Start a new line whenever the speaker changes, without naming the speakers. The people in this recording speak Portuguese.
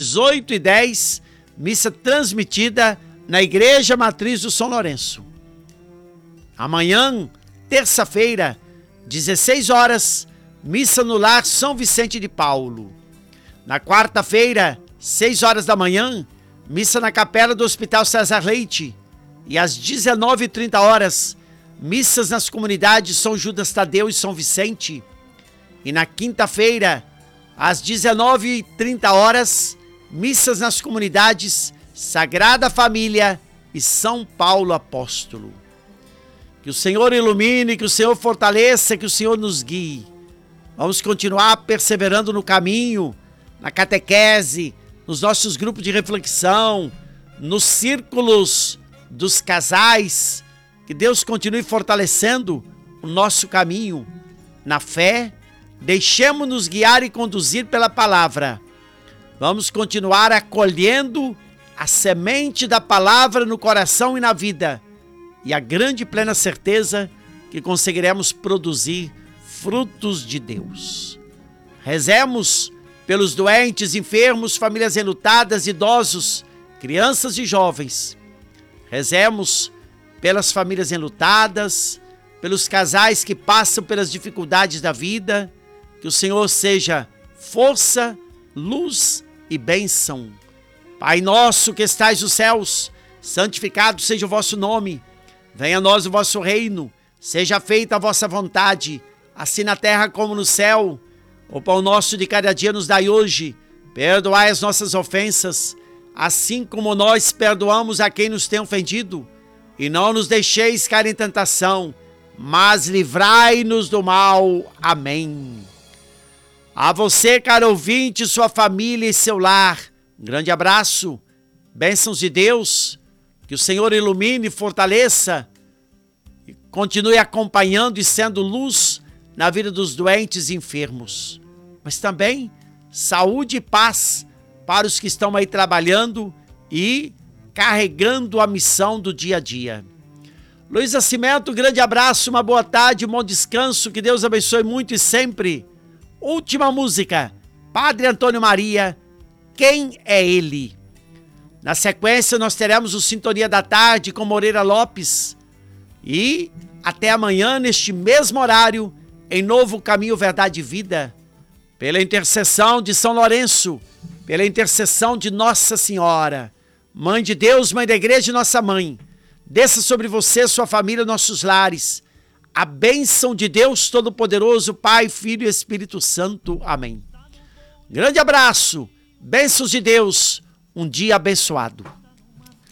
18h10, missa transmitida na Igreja Matriz do São Lourenço. Amanhã, terça-feira, 16 horas, missa no Lar São Vicente de Paulo. Na quarta-feira, 6 horas da manhã, missa na Capela do Hospital César Leite. E às 19h30, missas nas comunidades São Judas Tadeu e São Vicente. E na quinta-feira, às 19h30, missas nas comunidades Sagrada Família e São Paulo Apóstolo. Que o Senhor ilumine, que o Senhor fortaleça, que o Senhor nos guie. Vamos continuar perseverando no caminho, na catequese, nos nossos grupos de reflexão, nos círculos dos casais. Que Deus continue fortalecendo o nosso caminho na fé. Deixemos-nos guiar e conduzir pela palavra. Vamos continuar acolhendo a semente da palavra no coração e na vida. E a grande e plena certeza que conseguiremos produzir frutos de Deus. Rezemos pelos doentes, enfermos, famílias enlutadas, idosos, crianças e jovens. Rezemos pelas famílias enlutadas, pelos casais que passam pelas dificuldades da vida. Que o Senhor seja força, luz e bênção. Pai nosso que estais nos céus, santificado seja o vosso nome. Venha a nós o vosso reino, seja feita a vossa vontade, assim na terra como no céu. O pão nosso de cada dia nos dai hoje. Perdoai as nossas ofensas, assim como nós perdoamos a quem nos tem ofendido. E não nos deixeis cair em tentação, mas livrai-nos do mal. Amém. A você, caro ouvinte, sua família e seu lar, um grande abraço, bênçãos de Deus. Que o Senhor ilumine e fortaleça e continue acompanhando e sendo luz na vida dos doentes e enfermos. Mas também saúde e paz para os que estão aí trabalhando e carregando a missão do dia a dia. Luiz Nascimento, um grande abraço, uma boa tarde, um bom descanso, que Deus abençoe muito e sempre. Última música, Padre Antônio Maria, Quem é Ele? Na sequência, nós teremos o Sintonia da Tarde com Moreira Lopes. E até amanhã, neste mesmo horário, em Novo Caminho, Verdade e Vida. Pela intercessão de São Lourenço, pela intercessão de Nossa Senhora, Mãe de Deus, Mãe da Igreja e Nossa Mãe, desça sobre você, sua família, nossos lares, a bênção de Deus Todo-Poderoso, Pai, Filho e Espírito Santo. Amém. Grande abraço, bênçãos de Deus, um dia abençoado.